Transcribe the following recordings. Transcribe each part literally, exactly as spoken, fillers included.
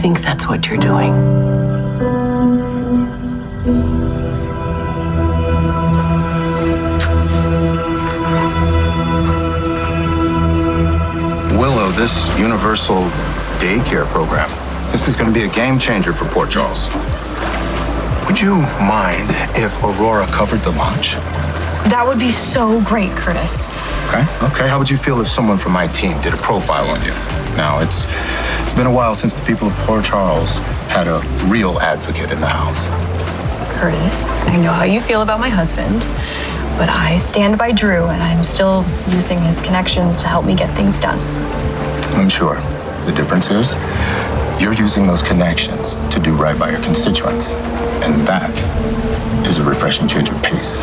think that's what you're doing? Willow, this universal daycare program, this is going to be a game changer for Port Charles. Would you mind if Aurora covered the launch? That would be so great, Curtis. Okay, okay. How would you feel if someone from my team did a profile on you? Now, it's it's been a while since the people of Port Charles had a real advocate in the house. Curtis, I know how you feel about my husband, but I stand by Drew, and I'm still using his connections to help me get things done. I'm sure. The difference is, you're using those connections to do right by your constituents. And that is a refreshing change of pace.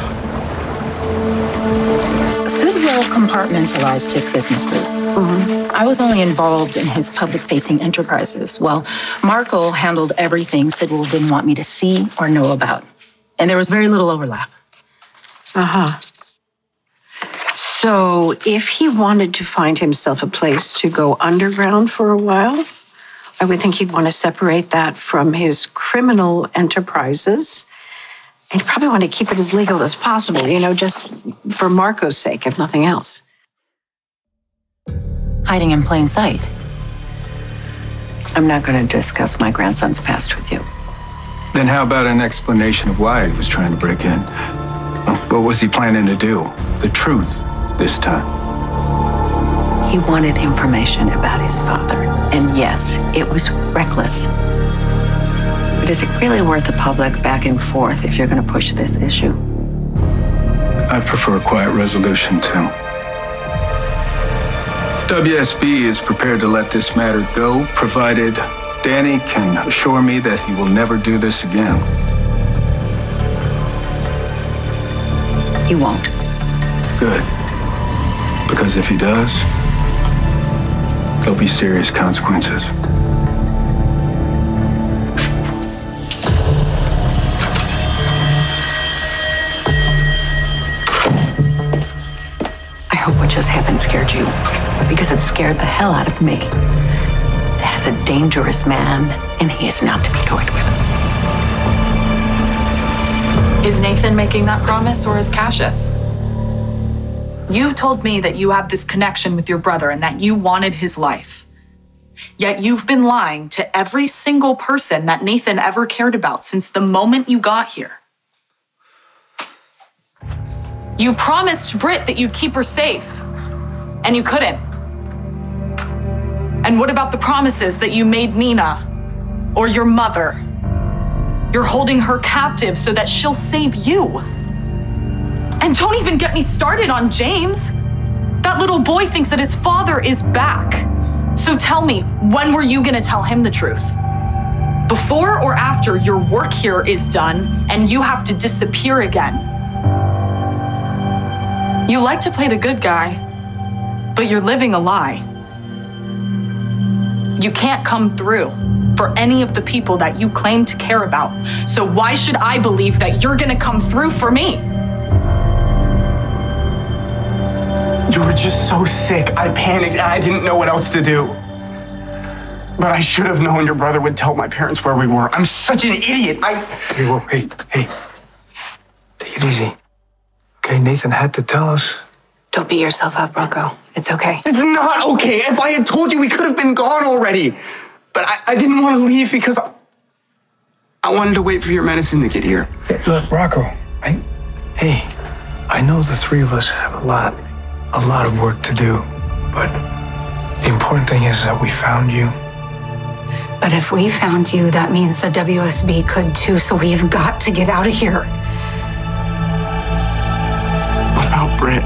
Sidwell compartmentalized his businesses. Mm-hmm. I was only involved in his public-facing enterprises, while Marco handled everything Sidwell didn't want me to see or know about. And there was very little overlap. Uh-huh. So if he wanted to find himself a place to go underground for a while, I would think he'd want to separate that from his criminal enterprises. And he'd probably want to keep it as legal as possible, you know, just for Marco's sake, if nothing else. Hiding in plain sight. I'm not going to discuss my grandson's past with you. Then how about an explanation of why he was trying to break in? What was he planning to do? The truth this time. He wanted information about his father. And yes, it was reckless. But is it really worth the public back and forth if you're going to push this issue? I prefer a quiet resolution, too. W S B is prepared to let this matter go, provided Danny can assure me that he will never do this again. He won't. Good. Because if he does, there'll be serious consequences. I hope what just happened scared you, because it scared the hell out of me. That is a dangerous man, and he is not to be toyed with. Is Nathan making that promise, or is Cassius? You told me that you have this connection with your brother and that you wanted his life. Yet you've been lying to every single person that Nathan ever cared about since the moment you got here. You promised Britt that you'd keep her safe, and you couldn't. And what about the promises that you made Nina or your mother? You're holding her captive so that she'll save you. And don't even get me started on James. That little boy thinks that his father is back. So tell me, when were you gonna tell him the truth? Before or after your work here is done and you have to disappear again? You like to play the good guy, but you're living a lie. You can't come through for any of the people that you claim to care about. So why should I believe that you're gonna come through for me? You were just so sick. I panicked and I didn't know what else to do. But I should have known your brother would tell my parents where we were. I'm such an idiot. I... Hey, whoa, hey, hey. Take it easy. Okay, Nathan had to tell us. Don't beat yourself up, Rocco. It's okay. It's not okay. If I had told you, we could have been gone already. But I, I didn't want to leave because I, I wanted to wait for your medicine to get here. Hey, look, Rocco, I, hey, I know the three of us have a lot, a lot of work to do, but the important thing is that we found you. But if we found you, that means the W S B could too, so we've got to get out of here. What about Britt?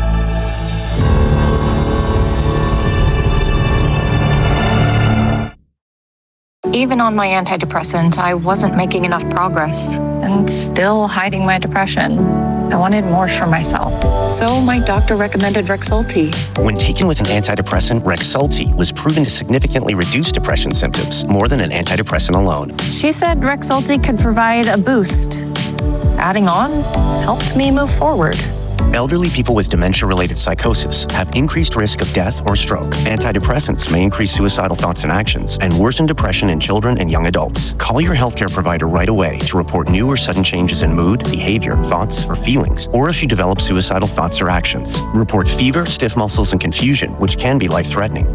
Even on my antidepressant, I wasn't making enough progress and still hiding my depression. I wanted more for myself. So my doctor recommended Rexulti. When taken with an antidepressant, Rexulti was proven to significantly reduce depression symptoms more than an antidepressant alone. She said Rexulti could provide a boost. Adding on helped me move forward. Elderly people with dementia-related psychosis have increased risk of death or stroke. Antidepressants may increase suicidal thoughts and actions and worsen depression in children and young adults. Call your healthcare provider right away to report new or sudden changes in mood, behavior, thoughts, or feelings, or if you develop suicidal thoughts or actions. Report fever, stiff muscles, and confusion, which can be life-threatening.